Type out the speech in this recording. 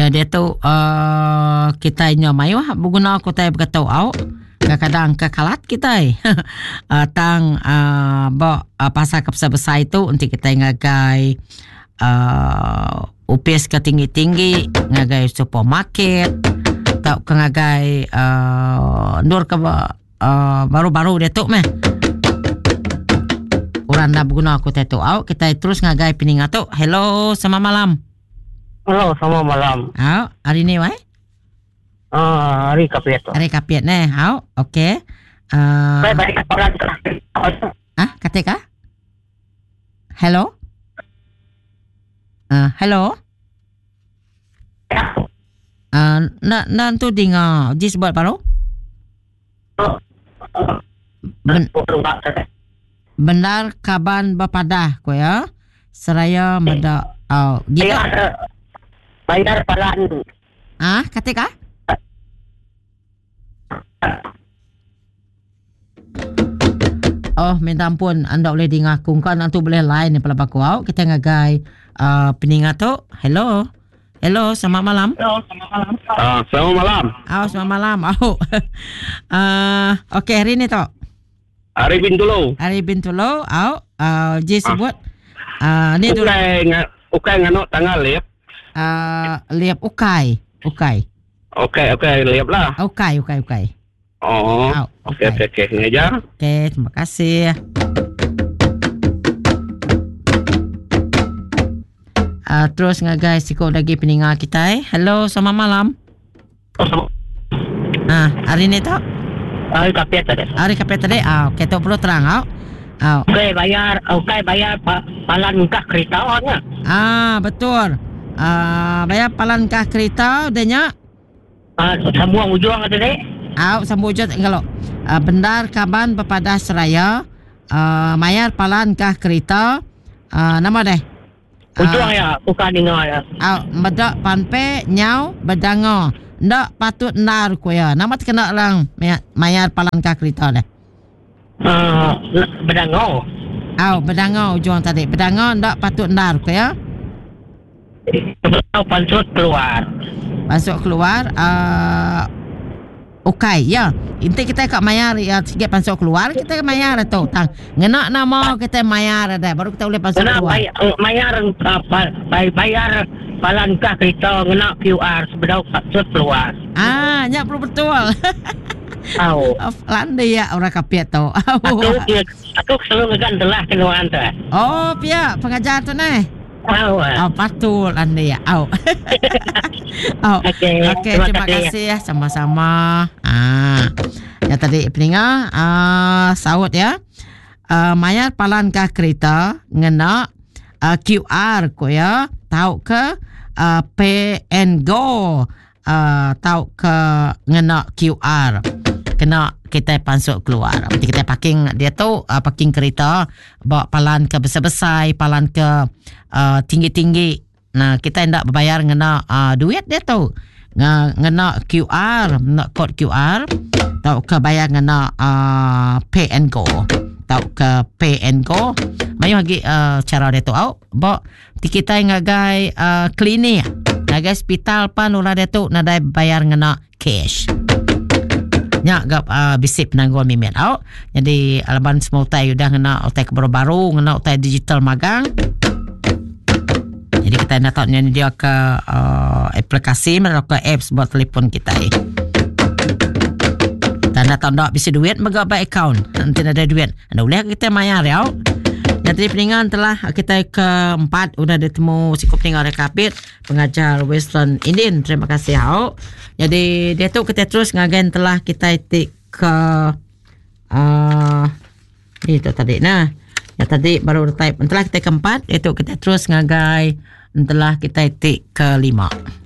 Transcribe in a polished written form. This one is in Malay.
Ya dia tu kita nya mayu berguna aku tai berkata au kadang-kadang kekalat kita tang pasal besar itu untuk kita ngagai upis ke tinggi-tinggi ngagai supermarket atau ngagai nur ke baru-baru dia tu meh orang dah berguna aku tai tu au kita terus ngagai pininga tu. Hello, selamat malam. Halo, selamat malam. Hari ni Hari kapiat. Hari kapiat ni. Okey. Saya balik orang katika? Hello? Hello? Na tu dengar disebut baru? Benar kaban berpadah ko ya. Seraya meda gitu. Bayar palan. Katika? Minta ampun anda boleh dengar aku kan nanti boleh lain ni pala baku kita ngagai peningat tu. Hello, selamat malam. Selamat malam. Selamat malam. Okey, hari ni tu Hari Bintulo. Ji sebut ni tu ukai ngano tanggal liap. Liap ukai. Okey, liap lah. Ukai. Okey. Ngejar. Okey, terima kasih. Terus ngagai sikok lagi peningat kita. Hello, selamat malam. Hari ni tak? Hari kapiat tadi. Okey, tu perlu terang. Okey, bayar palan kah kereta awaknya. Betul. Bayar palan kah kereta adanya. Semua ujung tadi. Sambung ujung kalau benar kaban berpadah seraya mayar palan kah kereta nama deh. Ujung ya, bukan dengar ya. Medak panpe nyau bedango. Ndak patut nar ko ya. Nama kena lang mayar palan kah kereta deh. Bedango. Bedango ujung tadi. Bedango ndak patut nar ko ya. Pansut keluar. Okey, ya. Inti kita kat mayar ya sikit pansuk keluar kita mayar tu. Tang ngena nama kita mayar dah baru kita boleh pansuk keluar. Bayar palan kah kereta ngena QR sebedau pansuk keluar. Nya perlu betul. Landai ya orang kapiat tu. Aku selalu ngegan telah kenuan tu. Pihak pengajar tu ni. Patul anda ya. Okey, terima kasih ya sama-sama. Ya tadi peningat sahut ya. Mayar palan kah kereta ngena QR ko ya. Tahu ke Pay and Go. Tahu ke ngena QR. Kena kita pansuk keluar. Nanti kita parking dia tu parking kereta bawa palan ke besar-besar, palan ke tinggi-tinggi. Nah, kita hendak berbayar ngena duit dia tu. Ngena QR, ngena kod QR. Tahu ke bayar ngena Pay and Go. Tahu ke Pay and Go. Mayu lagi cara dia tu bawa kita ngagai klinik, ngagai hospital pan ulah dia tu nadai bayar ngena cash. Gap bisip penangguh mimet jadi alaban semua utai udah ngena utai baru-baru ngena utai digital magang jadi kita nak tahu ni dia ke aplikasi mereka apps buat telefon kita tanda tanda bisa duit mega by account nanti ada duit anda boleh kita mayar ya. Jadi peningan telah kita keempat udah ditemu sikup peningan rekapit pengajar Western Indian. Terima kasih Jadi dia tu kita terus ngagen telah kita itik ke itu tadi ya tadi baru type telah kita keempat itu kita terus ngagai telah kita itik ke 5.